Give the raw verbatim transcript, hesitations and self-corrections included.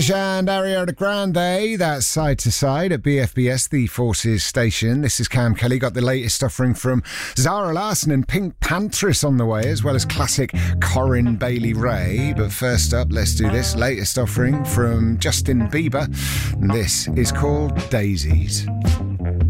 And Ariana Grande, that's Side to Side at B F B S, the Forces station. This is Cam Kelly, got the latest offering from Zara Larsson and Pink Panthers on the way, as well as classic Corinne Bailey Rae. But first up, let's do this latest offering from Justin Bieber. And this is called Daisies.